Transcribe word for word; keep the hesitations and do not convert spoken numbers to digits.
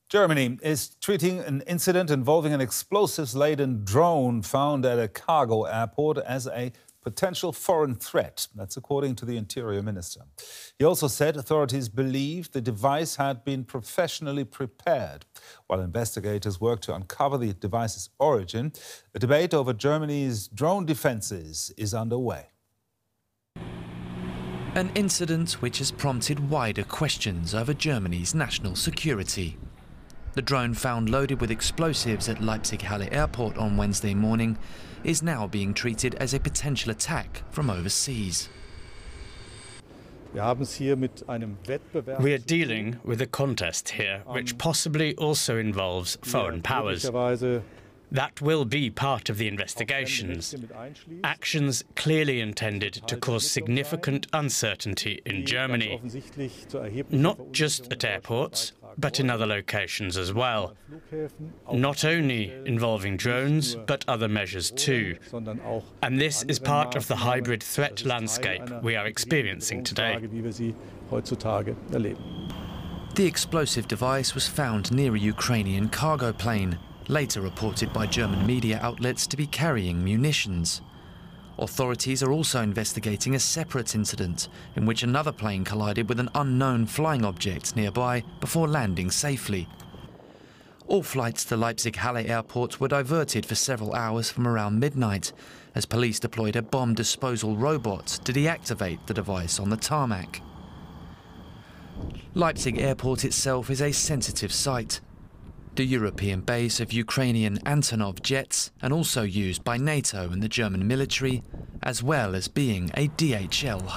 Germany is treating an incident involving an explosives-laden drone found at a cargo airport as a potential foreign threat. That's according to the Interior Minister. He also said authorities believe the device had been professionally prepared. While investigators work to uncover the device's origin, a debate over Germany's drone defences is underway. An incident which has prompted wider questions over Germany's national security. The drone found loaded with explosives at Leipzig-Halle Airport on Wednesday morning is now being treated as a potential attack from overseas. We are dealing with a contest here, which possibly also involves foreign powers. That will be part of the investigations. Actions clearly intended to cause significant uncertainty in Germany, not just at airports, but in other locations as well. Not only involving drones, but other measures too. And this is part of the hybrid threat landscape we are experiencing today. The explosive device was found near a Ukrainian cargo plane, later reported by German media outlets to be carrying munitions. Authorities are also investigating a separate incident in which another plane collided with an unknown flying object nearby before landing safely. All flights to Leipzig-Halle Airport were diverted for several hours from around midnight as police deployed a bomb disposal robot to deactivate the device on the tarmac. Leipzig Airport itself is a sensitive site. The European base of Ukrainian Antonov jets and also used by NATO and the German military, as well as being a D H L hub.